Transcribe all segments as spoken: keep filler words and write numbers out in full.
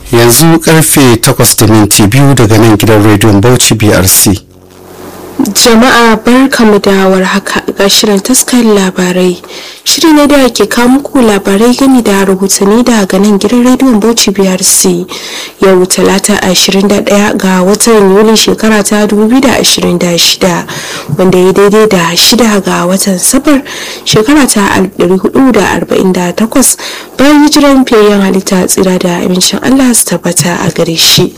yanzu karfe takwas da minti biyu daga nan gidan rediyon Bauchi B R C. Jama'a barkamu da warhaka ga shirin taskar labarai. Shiri ne da ke kawo muku labarai game da rahotanni daga nan gidan rediyon Bauchi B R C. Yau talata ashirin da ɗaya ga watan Yuli shekara ta dubu biyu da ashirin da shida wanda ya daidai da shida ga watan Safar shekara ta alif ɗari hudu da arba'in da takwas bayan hijiran fiyayyen halitta tsira da abincin Allah su tabbata a gare shi.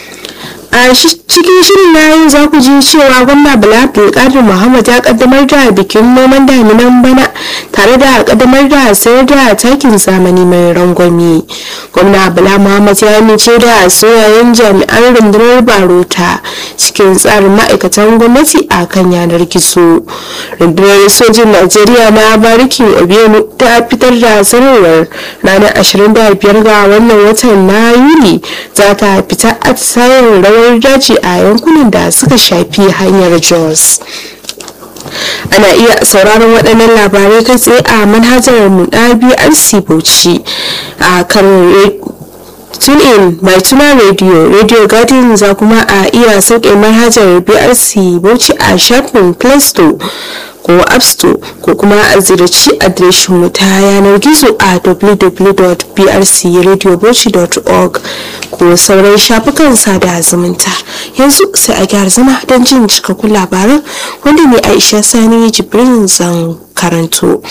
A cikin shirin na yau za ku ji cewa gwamna Bala Abdulkadir Muhammad ya kaddamar da bikin noman daminan bana tare da kaddamar da sayar da takin zamani mai rangwame. Gwamna Bala Muhammad ya amince da soyayen jami'an rundunar Barota cikin tsarin ma'aikatan gwamnati a kan yanar gizo. Rundunar sojin Najeriya na barikin Obiano ta fitar da sanarwar ranar ashirin da biyar ga wannan watan na Yuli za ta fita atisayen rawar daji a yankunan da suka shafi hanyar Jos. Ana iya sauraron waɗannan labarai kai tsaye a manhajar mu na B R C Bauchi a kan TuneIn, Mai Tuna Radio, Radio Garden za kuma a iya sauke manhajar B R C Bauchi a shafin Play Store ko App Store ko kuma a ziyarci adireshin mu ta yanar gizo a w w w dot b r c radio bauchi dot org ko sauran shafukan sada zumunta. Yanzu sai a gyara zama don jin cikakkun labaran wanda ne Aisha Sani Jibrin zan karanto.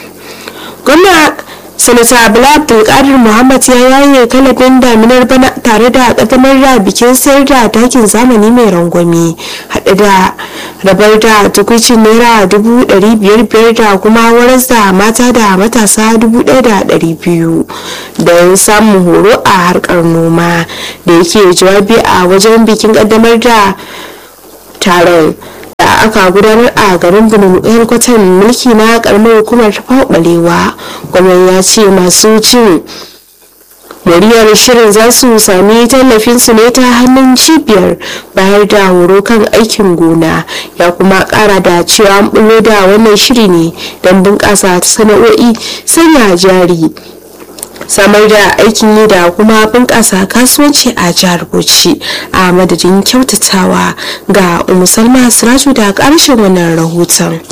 Gwamna Sanata Bala Abdulkadir Muhammad ya yaye kalabin daminar bana tare da kaddamar da bikin sayar da takin zamani mai rangwame haɗe da rabar da tukucin naira dubu ɗari biyar biyar da kuma waras da mata da matasa dubu ɗaya da ɗari biyu don samun horo a harkar noma. Da yake jawabi a wajen bikin kaddamar da taron da aka gudanar a garin Benin kwatan mulki na karamar hukumar ta Balewa, gwamnati ya ce masu cin moriyar shirin za su sami tallafin su ne ta hannun cibiyar bayar da horo kan aikin gona. Ya kuma kara da cewa an bullo da wannan shiri ne don bunƙasa sana'o'i, sanya jari, samar da aikin yi da kuma bunƙasa kasuwanci a jihar Bauchi. A madadin kyautatawa ga Ummu Salma Siraju da ƙarshen wannan rahoton.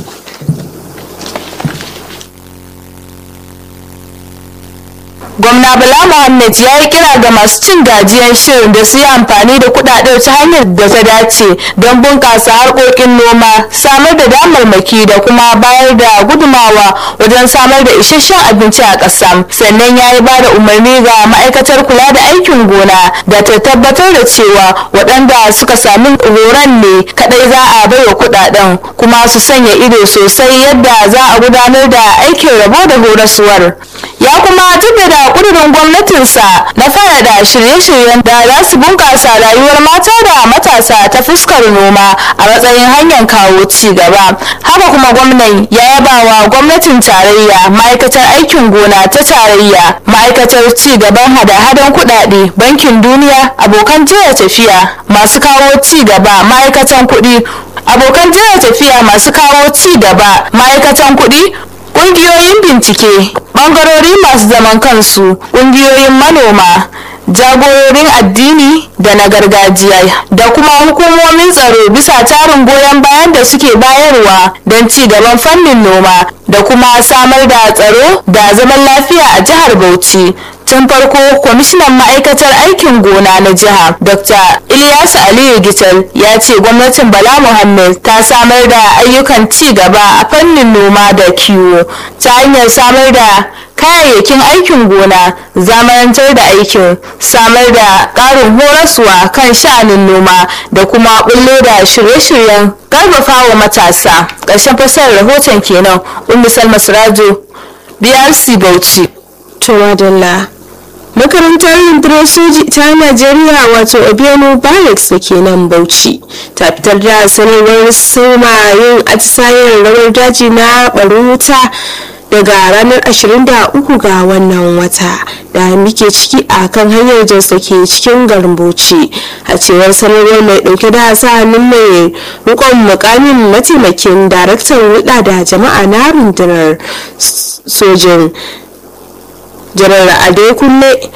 Gwamna Bala Muhammad ya yi kira ga masu cin gajiyar shirin da su yi amfani da kudaden ta hanyar da ta dace don bunƙasa harkokin noma, samar da damarmaki da kuma bayar da gudumawa wajen samar da isasshen abinci a ƙasa. Sannan ya yi ba da umarni ga ma'aikatar kula da aikin gona da ta tabbatar da cewa waɗanda suka sami horon ne kaɗai za a bai wa kudaden, kuma su sanya ido sosai yadda za a gudanar da aikin rabo da horaswar. Ya kuma jaddada kudurin gwamnatinsa na fara da shirye-shiryen da za su bunkasa rayuwar mata da matasa ta fuskar noma a matsayin hanyar kawo ci gaba. Haka kuma gwamnan ya yaba wa gwamnatin tarayya, ma'aikatar aikin gona ta tarayya, ma'aikatar ci gaban hada-hadan kudade, bankin duniya, abokan jera tafiya masu kawo ci gaba, ma'aikatan kuɗi, abokan jera tafiya masu kawo ci gaba, ma'aikatan kuɗi, ƙungiyoyin bincike, ɓangarori masu zaman kansu, ƙungiyoyin manoma, jagororin addini da na gargajiya da kuma hukumomin tsaro bisa tarin goyon bayan da suke bayarwa don ci gaban fannin noma da kuma samar da tsaro da zaman lafiya a jihar Bauchi. Tun farko, kwamishinan ma'aikatar aikin gona na jiha Dokta Ilyasu Aliyu Gital ya ce gwamnatin Bala Muhammad ta samar da ayyukan ci gaba a fannin noma da kiwo ta hanyar samar da kayayyakin aikin gona, zamanantar da aikin, samar da ƙarin horaswa kan sha'anin noma da kuma bullo da shirye-shiryen ƙarfafa wa matasa. Ƙarshen fasarar rahoton kenan. Ummu Salma Sirajo, B R C Bauchi. Tawadalla. Makarantar rundunar soji ta Najeriya wato Obiano Barracks da ke nan Bauchi ta fitar da sanarwar soma yin atisayen rawar daji na barin wuta daga ranar ashirin da uku ga wannan wata da muke ciki a kan hanyar Jos da ke cikin garin Bauchi. A cewar sanarwar mai dauke da sa hannun mai rikon mukamin mataimakin daraktan hulɗa da jama'a na rundunar sojin Janar Adekunle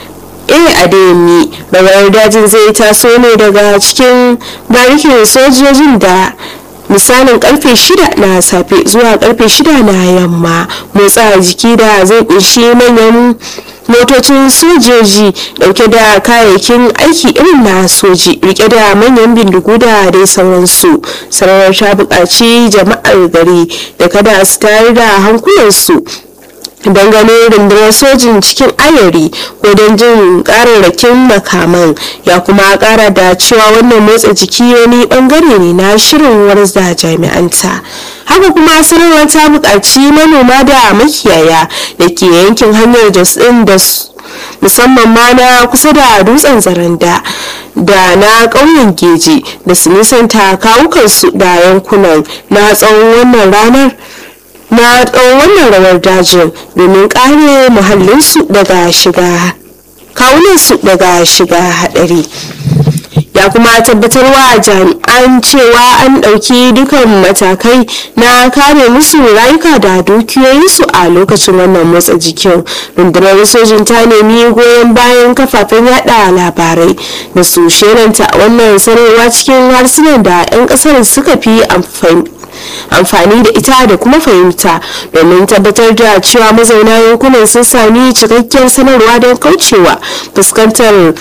a adeyemi. Rawar dajin zai taso ne daga cikin barikin sojojin da misalin karfe shida na safe zuwa karfe shida na yamma. Motsa jiki da zai kunshi manyan motocin sojoji dauke da kayayyakin aiki irin na soji rike da manyan bindigu da dai sauransu. Sanarwar ta buƙaci jama'ar gari da kada su tayar da hankulansu don ganin rundunar sojin cikin ayari ko don jin kararrakin makaman. Ya kuma kara da cewa wannan motsa jiki wani bangare ne na shirin warza jami'anta. Haka kuma sanarwar ta buƙaci manoma da makiyaya da ke yankin hanyar jos ɗin da musamman ma na kusa da dutsen zaranda da na ƙauyen geji da su nisanta kawukansu da yankunan na tsawon wannan ranar na tsawon wannan rawar dajin domin kare muhallinsu daga shiga kawunansu daga shiga hadari. Ya kuma tabbatarwa jami'an cewa an ɗauki dukan matakai na kare musu rayuka da dukiyoyinsu a lokacin wannan motsa jikin. Rundunar sojin ta nemi goyon bayan kafafen yada labarai da su shelanta wannan sanarwa cikin harsunan da 'yan ƙasar suka fi amfani amfani da ita da kuma fahimta domin tabbatar da cewa mazauna yankunan sun sami cikakken sanarwa don kaucewa fuskantar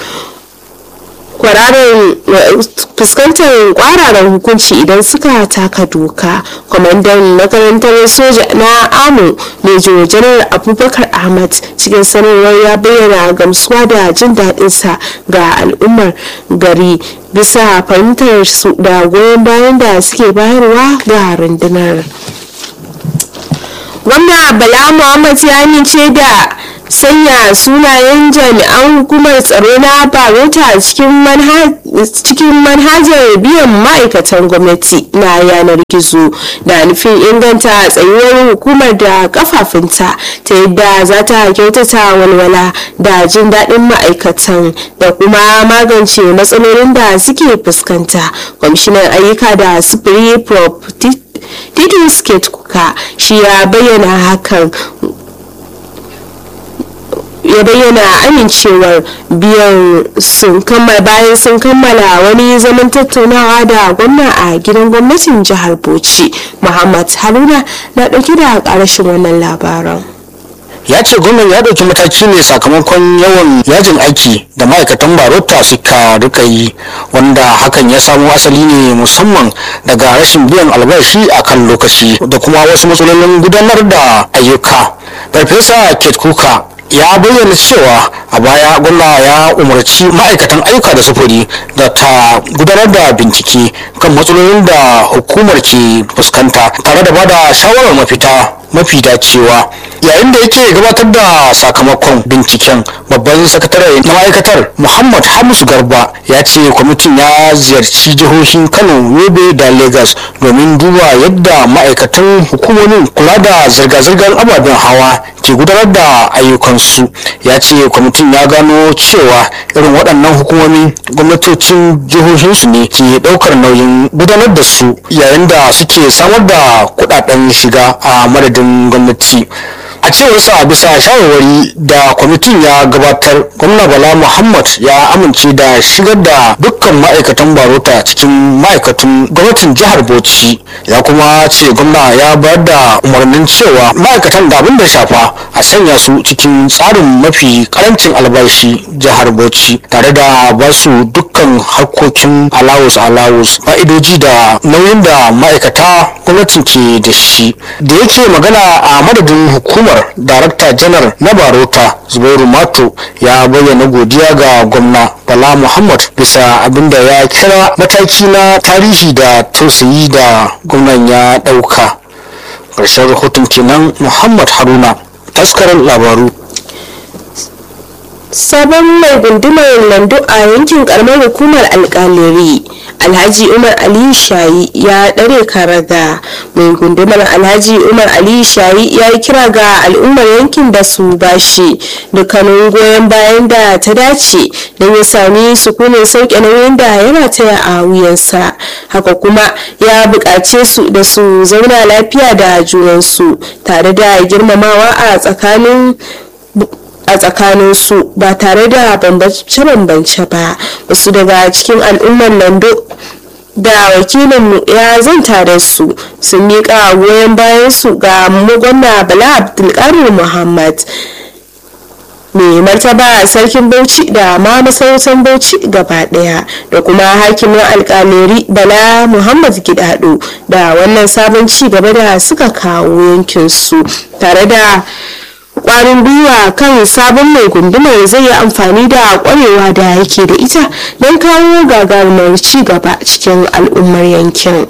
fuskantar kwararan hukunci idan suka taka doka. Kwamandan makarantar soja na amo Major General Abubakar Ahmad cikin sanarwar ya bayyana gamsuwa da jin daɗinsa ga al'ummar gari bisa fahimtar su da goyon bayan da suke bayarwa ga rundunar. Gwamna Bala Muhammad ya amince da sanya sunayen jami'an hukumar tsaro na barota cikin manhajar biyan ma'aikatan gwamnati na yanar gizo da nufin inganta tsayuwar hukumar da kafafunta ta yadda za ta kyautata walwala da jin daɗin ma'aikatan da kuma magance matsalolin da suke fuskanta. Kwamishinan ayyuka da sufuri Prof Titus Kuka shi ya bayyana hakan ya bayyana amincewar biyan sun kammala bayan sun kammala wani zaman tattaunawa da gwamna a gidan gwamnatin jihar Bauchi. Muhammad Haruna na dauke da karashin wannan labaran. Ya ce gwamnan ya dauki mataki ne sakamakon yawan yajin aiki da ma'aikatan barota suka rika yi, wanda hakan ya samo asali ne musamman daga rashin biyan albashi a kan lokaci da kuma wasu matsalolin gudanar da ayyuka. Farfesa Kate Kuka ya bayyana cewa a baya gwamna ya umarci ma'aikatan ayyuka da sufuri da ta gudanar da bincike kan matsalolin da hukumar ke fuskanta tare da bada shawarar mafita mafi dacewa. Yayin da yake gabatar da sakamakon binciken, babban sakatare na ma'aikatar Muhammad Hamisu Garba ya ce kwamitin ya ziyarci jihohin Kano, Yobe da Lagos domin duba yadda ma'aikatan hukumomin kula da zirga-zirgar ababen hawa ke gudanar da ayyukansu. Ya ce kwamitin ya gano cewa irin waɗannan hukumomin gwamnatocin jihohinsu ne ke ɗaukar nauyin gudanar da su yayin da suke samar da kuɗaɗen shiga a madadin gwamnati. A cewarsa bisa shawarwari da kwamitin ya gabatar, gwamna Bala Muhammad ya amince da shigar da dukkan ma'aikatan barota cikin ma'aikatan gwamnatin jihar Bauchi. Ya kuma ce gwamna ya bayar da umarnin cewa ma'aikatan da abin da shafa a sanya su cikin tsarin mafi karancin albashi jihar Bauchi tare da ba su dukkan harkokin alawus alawus fa'idoji da nauyin da ma'aikata gwamnatin ke da shi. Da yake magana a madadin hukumar, darakta janar na barota Zubairu Mato ya bayyana godiya ga gwamna Bala Muhammad bisa abinda ya kira mataki na tarihi da tausayi da gwamnan ya dauka. Ƙarshen rahoton kenan. Muhammad Haruna, taskarar labaru. Sabon mai gundumar Lando a yankin karamar hukumar Alƙaleri, Alhaji Umar Aliyu Shayi ya dare karaga. Mai gundumar Alhaji Umar Aliyu Shayi ya yi kira ga al'ummar yankin da su bashi dukkanin goyon bayan da ta dace don ya sami sukunin sauke nauyin da yana taya a wuyansa. Haka kuma ya buƙace su da su zauna lafiya da junansu tare da girmamawa a tsakanin a tsakaninsu ba tare da bambance-bambance ba. Wasu daga cikin al'ummar Lando da wakilinmu ya zanta da su sun miƙa goyon bayansu ga gwamna Bala Abdulkadir Muhammad, mai martaba sarkin Bauchi da ma masarautar Bauchi gaba daya, da kuma hakimin alkaleri Bala Muhammad Gidado da wannan sabon ci gaba da suka kawo yankinsu, tare da kwarin gwiwa kan sabon mai gundumar zai yi amfani da kwarewa da yake da ita don kawo gagarumar ci gaba cikin al'ummar yankin.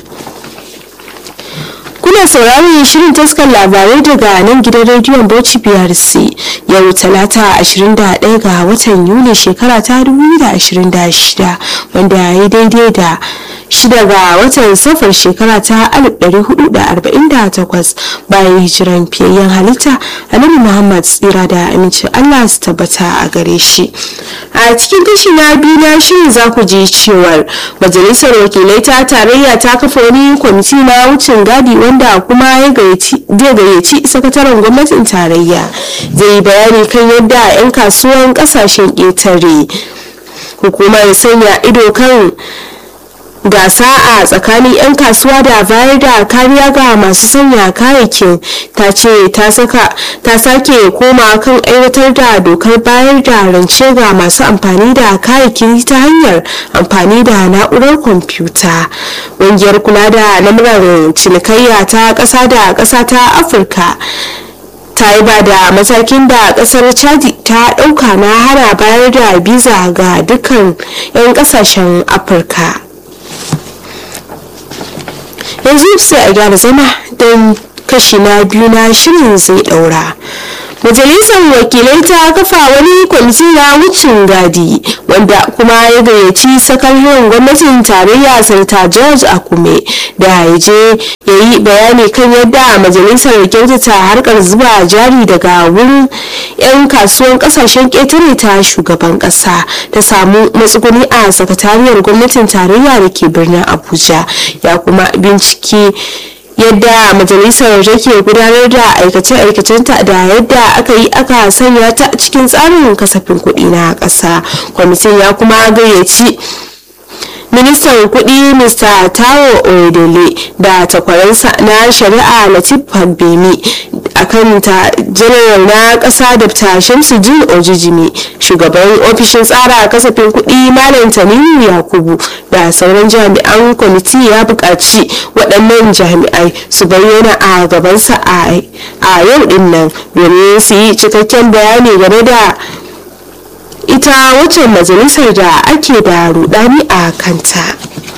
Kuna sauraron shirin taskar labarai daga nan gidan rediyon Bauchi B R C yau talata ashirin da ɗaya ga watan Yuli shekara ta dubu biyu da ashirin da shida, wanda ya yi daidai da shida ga watan safar shekara ta alif ɗari hudu da arba'in da takwas bayan hijiran fiyayyen halitta Annabi Muhammad tsira da amincin Allah su tabbata a gare shi. A cikin kashi na biyu na shirin za ku ji cewar majalisar wakilai ta tarayya ta kafa wani kwamiti na wucin gadi wanda kuma ya gayyaci sakataren gwamnatin tarayya zai bayani kan yadda 'yan kasuwan kasashen ƙetare. Hukumar sanya ido kan gasa a tsakanin 'yan kasuwa da bayar da kariya ga masu sanya kayayyakin ta ce ta sake koma kan aiwatar da dokar bayar da rance ga masu amfani da kayayyaki ta hanyar amfani da na'urar kwamfuta. Ƙungiyar kula da lamuran cinikayya ta ƙasa da ƙasa ta Afirka ta yi ba da matakin da kasar Chadi ta ɗauka na hana bayar da biza ga dukkan 'yan ƙasashen Afirka. Yanzu sai a gyara zama don kashi na biyu na shirin zai daura. Majalisar wakilai ta kafa wani kwamiti na wucin gadi wanda kuma ya gayyaci sakataren gwamnatin tarayya Sanata George Akume da ya je ya yi bayani kan yadda majalisar kyautata harkar zuba jari daga wurin 'yan kasuwan kasashen ƙetare ta shugaban ƙasa ta samu matsuguni a sakatariyar gwamnatin tarayya da ke birnin Abuja, ya kuma bincike yadda majalisar take gudanar da aikace-aikacenta da yadda aka yi aka sanya ta cikin tsarin kasafin kuɗi na ƙasa. Kwamitin ya kuma gayyaci ministan kuɗi Mr. Taiwo Oyedele da takwaransa na shari'a Lateef Fagbemi, akan ta general na ƙasa Dr. Shamsuddin Ojijimi, shugaban ofishin tsara kasafin kuɗi Malam Tanimu Yakubu da sauran jami'an kwamiti ya buƙaci waɗannan jami'ai su bayyana a gabansa a yau din nan domin su yi cikakken bayani game da ita wacce majalisar da ake da rudani a kanta.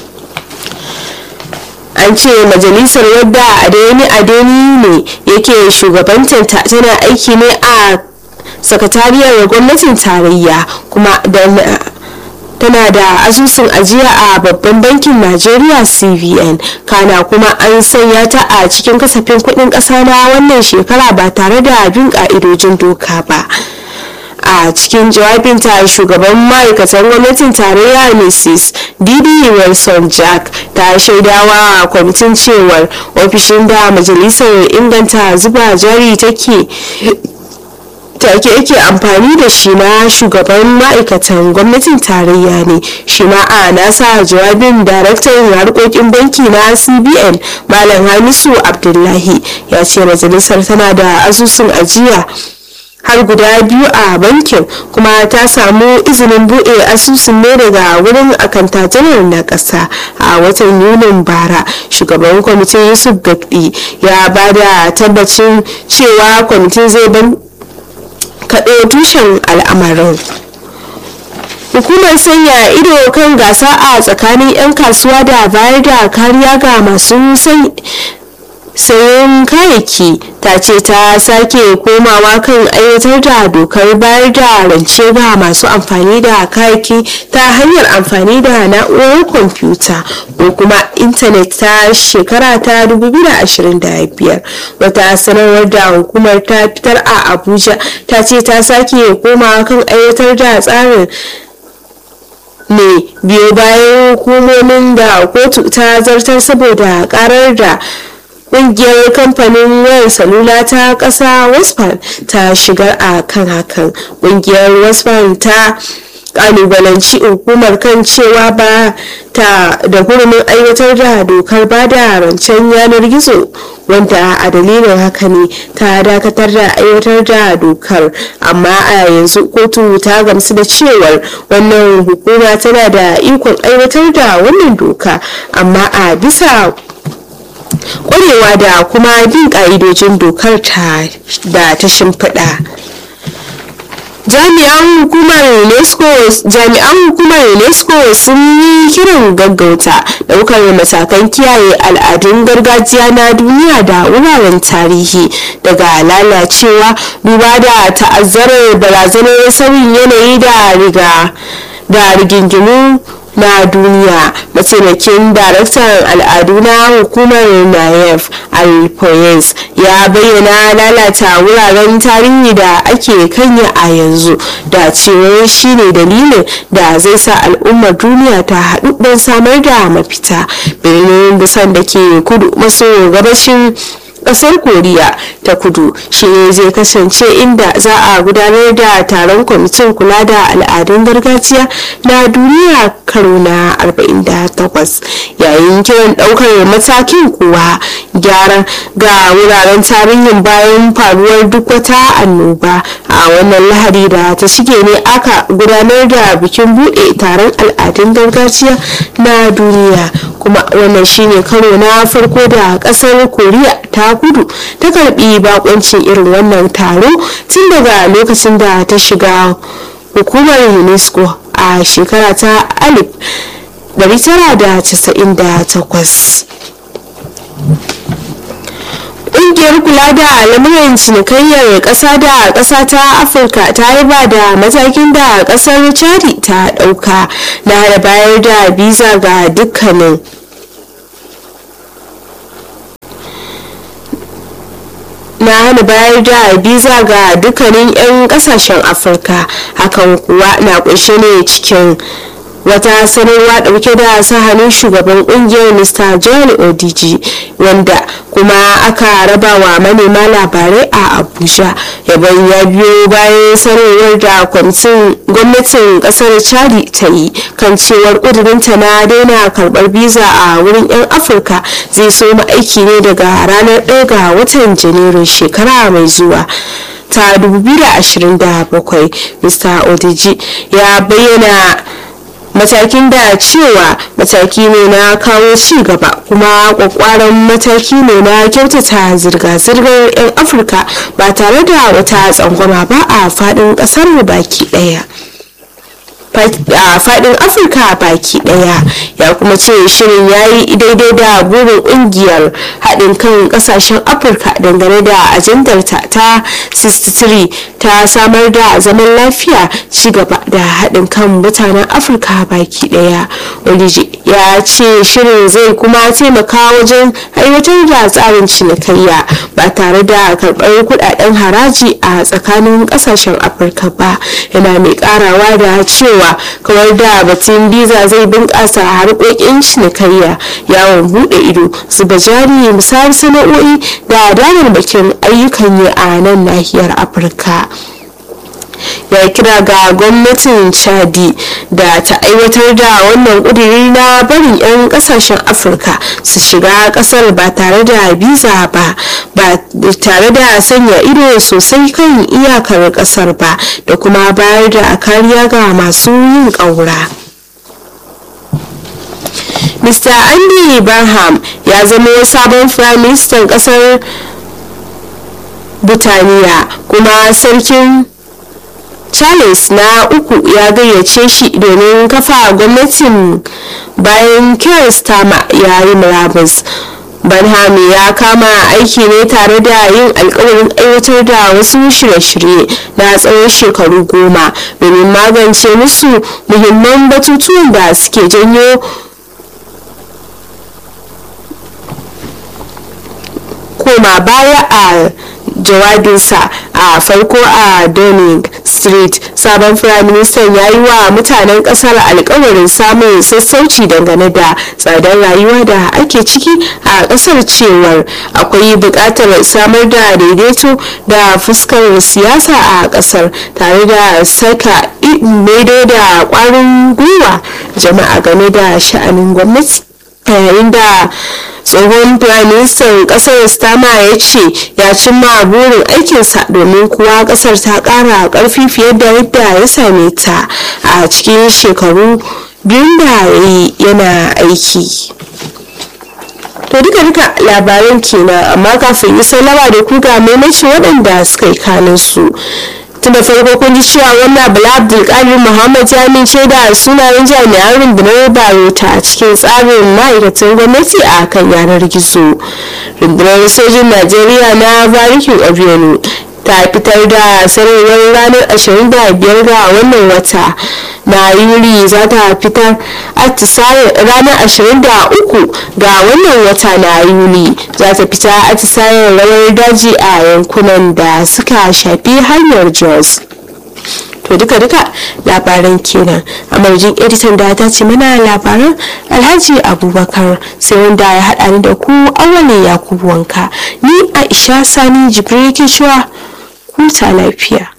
An ce majalisar wadda Adeni Adeni ne yake shugabantanta tana aiki ne a sakatariyar gwamnatin tarayya kuma tana da asusun ajiya a babban bankin Najeriya C B N, kana kuma an sanya ta a cikin kasafin kuɗin ƙasa na wannan shekara ba tare da bin ƙa'idojin doka ba. A cikin jawabinta shugaban ma'aikatan gwamnatin tarayya Missus Didi Wilson Jack ta shaidawa kwamitin cewar ofishin da majalisar inganta zuba jari take take yake amfani da shi na shugaban ma'aikatan gwamnatin tarayya ne. Shi ma a nasa jawabin daraktan harkokin banki na C B N Malam Hamisu Abdullahi ya ce majalisar tana da asusun ajiya har guda biyu a bankin kuma ta samu izinin buɗe asusun ne daga wurin akanta janar na ƙasa a watan Yunin bara. Shugaban kwamitin Yusuf Gagdi ya ba da tabbacin cewa kwamitin zai ban kaɗo tushen al'amarin. Hukumar sanya ido kan gasa a tsakanin 'yan kasuwa da bayar da kariya ga masu sayan kayayyaki ta ce ta sake komawa kan aiwatar da dokar bayar da rance ga masu amfani da kayayyaki ta hanyar amfani da na'urar kwamfuta ko kuma intanet ta shekara ta dubu biyu da ashirin da biyar. Wata sanarwar da hukumar ta fitar a Abuja ta ce ta sake komawa kan aiwatar da tsarin ne biyo bayan hukumomin da kotu ta zartar saboda karar da ƙungiyar kamfanin wayar salula ta ƙasa waspan ta shigar a kan hakan. Ƙungiyar waspan ta kalubalanci hukumar kan cewa ba ta da hurumin aiwatar da dokar bada rancen yanar gizo, wanda a dalilin haka ne ta dakatar da aiwatar da dokar. Amma a yanzu kotu ta gamsu da cewar wannan hukuma tana da ikon aiwatar da wannan doka, amma a bisa kwarewa da kuma bin ka'idojin dokar ta da ta shimfiɗa. Jami'an hukumar UNESCO jami'an hukumar UNESCO sun yi kiran gaggauta daukar matakan kiyaye al'adun gargajiya na duniya da wuraren tarihi daga lalacewa, duba da ta'azzarar barazanar sauyin yanayi da riga da rigingimu na duniya. Mataimakin daraktan al'adu na hukumar nayef al-poyes ya bayyana lalata wuraren tarihi da ake kanya a yanzu da cewa shine dalilin da zai sa al'ummar duniya ta haɗu don samar da mafita. Birnin Busan da ke kudu maso gabashin kasar koriya ta kudu shine zai kasance inda za a gudanar da taron kwamitin kula da al'adun gargajiya na duniya karo na arba'in da takwas. Yayin kiran daukar matakin kuwa gyara ga wuraren tarihin bayan faruwar duk wata annoba. A wannan lahadi da ta shige ne aka gudanar da bikin bude taron al'adun gargajiya na duniya, kuma wannan shine karo na farko da kasar koriya ta kudu ta karbi bakoncin irin wannan taro tun daga lokacin da ta shiga hukumar UNESCO a shekara ta alif ɗari tara da casa'in da takwas. Ƙungiyar kula da lamuran cinikayyar ƙasa da ƙasa ta Afirka ta yi ba da matakin da ƙasar Chadi ta ɗauka na bayar da biza ga dukkanin na hana bayar da biza ga dukkanin 'yan kasashen Afirka. Hakan kuwa na kunshe ne cikin wata sanarwa dauke da sahanin shugaban kungiyar Mr John Odiji, wanda kuma aka raba wa manema labarai a Abuja. Yabon ya biyo bayan sanarwar da kwamitin gwamnatin kasar Chadi ta yi kan cewar kudurinta na daina karbar biza a wurin 'yan Afirka zai soma aiki ne daga ranar ɗaya ga watan Janairun shekara mai zuwa ta dubu biyu da ashirin da bakwai. Mr Odiji ya bayyana matakin da cewa mataki ne na kawo ci gaba, kuma kwakwaran mataki ne na kyautata zirga-zirgar 'yan Afirka ba tare da wata tsangwama ba a faɗin ƙasar baki ɗaya. a fadin Afirka baki daya. Ya kuma ce shirin ya yi daidai da burin kungiyar haɗin kan ƙasashen Afirka dangane da ajandarta ta sittin da uku ta samar da zaman lafiya, ci gaba da haɗin kan mutanen Afirka baki daya. Oliji ya ce shirin zai kuma taimaka wajen aiwatar da tsarin cinikayya ba tare da karɓar kudaden haraji a tsakanin ƙasashen Afirka ba. Yana mai ƙarawa da cewa kawar da batun biza zai bunƙasa harkokin cinikayya, yawon bude ido, zuba jari, misali sana'o'i da damarmakin ayyukan yi a nan nahiyar Afirka. Ya kira ga gwamnatin Chadi da ta aiwatar da wannan kudiri na barin 'yan kasashen Afirka su shiga kasar ba tare da biza ba, ba tare da sanya ido sosai kan iyakar kasar ba, da kuma bayar da kariya ga masu yin ƙaura. Mr Andy Barham ya zama sabon firaministan kasar Burtaniya, kuma sarkin Charles na uku ya gayyace shi domin kafa gwamnatin bayan Keir Starmer ya yi murabus. Barham ya kama aiki ne tare da yin alkawarin aiwatar da wasu shirye-shirye na tsawon shekaru goma domin magance musu muhimman batutuwan da suke janyo koma baya a jawabinsa a farko a Downing Street. Sabon firaministan ya yi wa mutanen kasar alkawarin samun sassauci dangane da tsadar rayuwa da ake ciki a kasar, cewar akwai buƙatar samar da daidaito da fuskar siyasa a kasar tare da saka maido da ƙwarin gwiwa jama'a game da sha'anin gwamnati, yayin da tsohon firaministan kasar Starmer ya ce ya cimma burin aikinsa domin kuwa kasar ta kara karfi fiye da yadda ya same ta a cikin shekaru biyun da ya yi yana aiki. To duka duka labaran kenan, amma kafin yi sallama da ku ga maimacin waɗanda suka yi kanin su. Tun da farko kun ji cewa wannan Bala Abdulkadir Muhammad ya amince da sunayen jami'an rundunar Barota a cikin tsarin ma'aikatan gwamnati a kan yanar gizo. Rundunar sojin Najeriya na Barikin Obiano ta fitar da sanarwar ranar ashirin da biyar ga wannan wata na Yuli za ta fitar atisayen ranar ashirin da uku ga wannan wata na Yuli za ta fita atisayen rawar daji a yankunan da suka shafi hanyar Jos. To duka duka labaran kenan, a marjin editan da ta ce mana labaran Alhaji Abubakar, sai wanda ya haɗa ni da ku Awale Yakubu Wanka, ni Aisha Sani Jibril ke cewa huta lafiya.